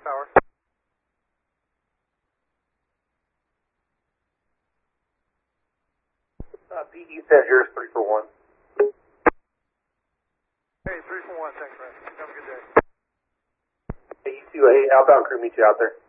Power. Pete, you said yours 3 for 1. Hey, 3 for 1, thanks, man. Have a good day. Hey, you too. Hey, outbound crew, meet you out there.